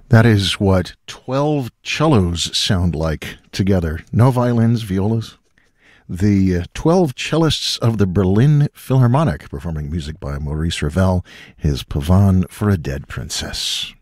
That is what 12 cellos sound like together. No violins, violas. The 12 cellists of the Berlin Philharmonic performing music by Maurice Ravel, his Pavane for a Dead Princess.